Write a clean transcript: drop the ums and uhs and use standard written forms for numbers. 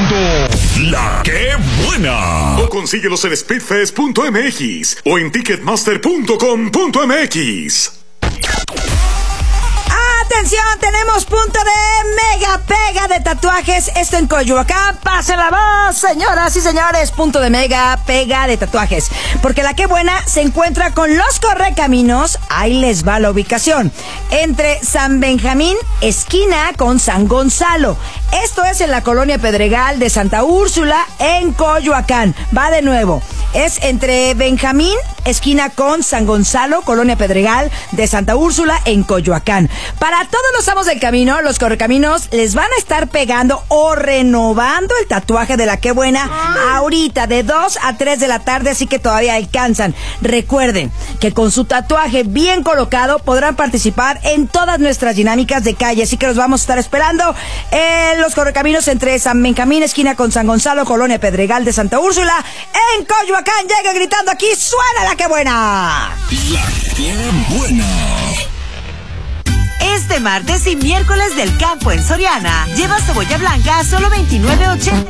escuchando La Que Buena. O consíguelos en speedfest.mx o en ticketmaster.com.mx. Atención, tenemos punto de mega pega de tatuajes. Esto en Coyoacán. Pasen la voz, señoras y señores. Punto de mega pega de tatuajes. Porque La Que Buena se encuentra con Los Correcaminos. Ahí les va la ubicación. Entre San Benjamín, esquina con San Gonzalo. Esto es en la colonia Pedregal de Santa Úrsula, en Coyoacán. Va de nuevo. Es entre Benjamín, esquina con San Gonzalo, colonia Pedregal de Santa Úrsula, en Coyoacán. Para todos los amos del camino, los Correcaminos les van a estar pegando o renovando el tatuaje de La Que Buena ahorita, de 2 a 3 de la tarde, así que todavía alcanzan. Recuerden que con su tatuaje bien colocado podrán participar en todas nuestras dinámicas de calle, así que los vamos a estar esperando en los Correcaminos entre San Benjamín, esquina con San Gonzalo, colonia Pedregal de Santa Úrsula, en Coyoacán. Llega gritando aquí, suena La Que Buena. La Que Buena. Este martes y miércoles del campo en Soriana, lleva cebolla blanca a solo $29.80.